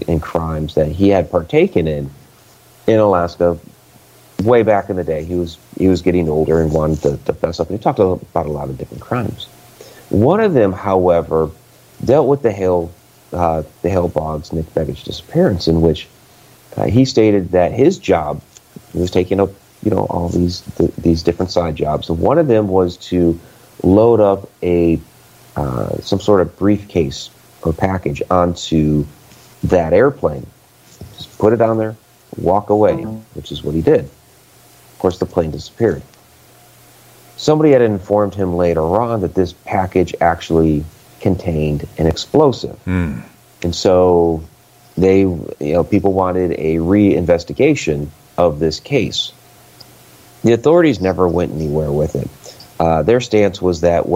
and crimes that he had partaken in Alaska way back in the day. He was getting older and wanted to fess up, and he talked about a lot of different crimes. One of them, however, dealt with the Hale Boggs, Nick Begich disappearance, in which he stated that his job, he was taking up, all these different side jobs, and one of them was to load up some sort of briefcase or package onto that airplane. Just put it on there, walk away, which is what he did. Of course, the plane disappeared. Somebody had informed him later on that this package actually contained an explosive. And so people wanted a reinvestigation of this case. The authorities never went anywhere with it. Their stance was that,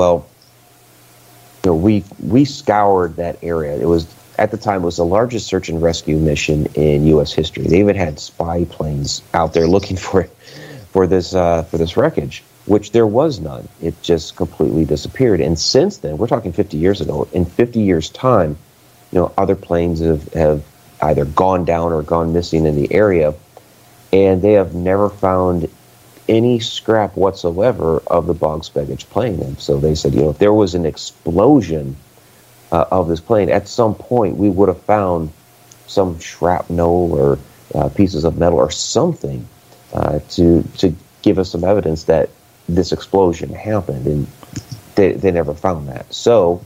we scoured that area. It was, at the time, it was the largest search and rescue mission in U.S. history. They even had spy planes out there looking for this wreckage, which there was none. It just completely disappeared. And since then, we're talking 50 years ago. In 50 years' time, other planes have either gone down or gone missing in the area, and they have never found any scrap whatsoever of the Boggs-Begich plane. And so they said, if there was an explosion of this plane, at some point we would have found some shrapnel or pieces of metal or something to give us some evidence that this explosion happened, and they never found that. So,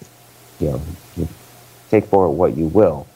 take for it what you will.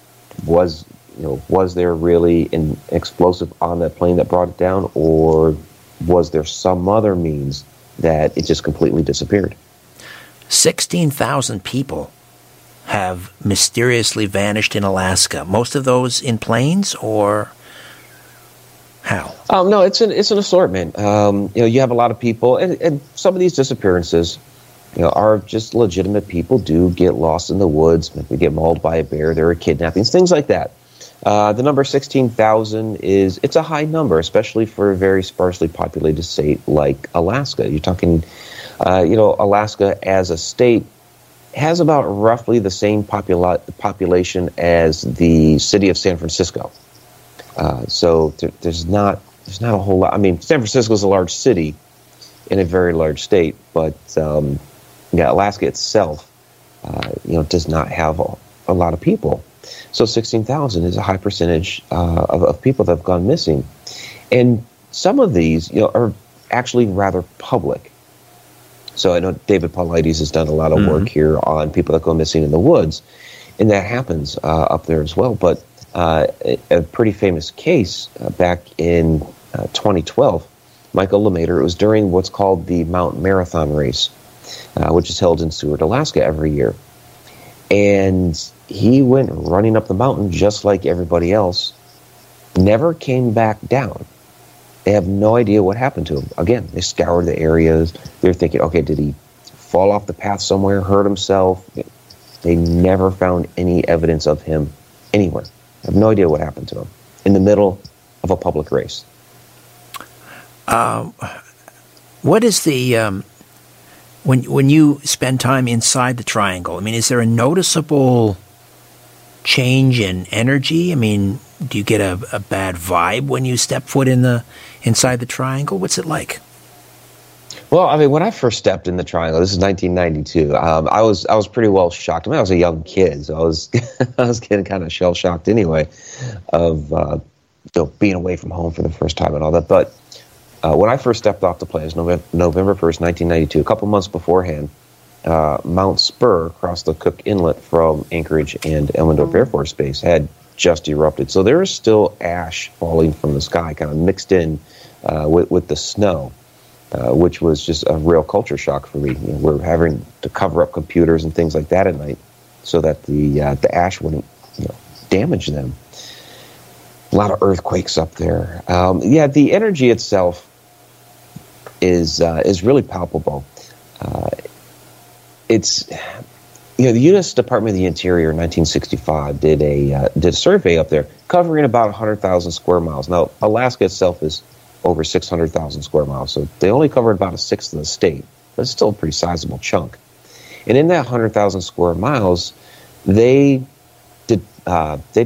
Was there really an explosive on that plane that brought it down, or was there some other means that it just completely disappeared? 16,000 people have mysteriously vanished in Alaska. Most of those in planes, or how? No, it's an assortment. You have a lot of people, and some of these disappearances, are just legitimate. People do get lost in the woods. They get mauled by a bear. There are kidnappings, things like that. The number 16,000 it's a high number, especially for a very sparsely populated state like Alaska. You're talking, Alaska as a state has about roughly the same population as the city of San Francisco. So there's not a whole lot. I mean, San Francisco is a large city in a very large state, but Alaska itself, does not have a lot of people. So 16,000 is a high percentage of people that have gone missing. And some of these, are actually rather public. So I know David Paulides has done a lot of work here on people that go missing in the woods, and that happens up there as well. But a pretty famous case back in 2012, Michael LeMaitre, it was during what's called the Mount Marathon Race, which is held in Seward, Alaska every year. And he went running up the mountain just like everybody else, never came back down. They have no idea what happened to him. Again, they scoured the areas. They're thinking, okay, did he fall off the path somewhere, hurt himself? They never found any evidence of him anywhere. I have no idea what happened to him in the middle of a public race. What is the... When you spend time inside the triangle, I mean, is there a noticeable change in energy? I mean, do you get a bad vibe when you step foot inside the triangle? What's it like? Well, I mean, when I first stepped in the triangle, this is 1992. I was pretty well shocked. I mean, I was a young kid, so I was getting kind of shell shocked anyway of being away from home for the first time and all that. But when I first stepped off the plane, it was November 1st, 1992, a couple months beforehand, Mount Spur across the Cook Inlet from Anchorage and Elmendorf Air Force Base had just erupted. So there is still ash falling from the sky, kind of mixed in with the snow, which was just a real culture shock for me. We're having to cover up computers and things like that at night so that the ash wouldn't damage them. A lot of earthquakes up there. The energy itself is really palpable. It's the U.S. Department of the Interior in 1965 did a survey up there covering about 100,000 square miles. Now, Alaska itself is over 600,000 square miles, so they only covered about a sixth of the state, but it's still a pretty sizable chunk. And in that 100,000 square miles, they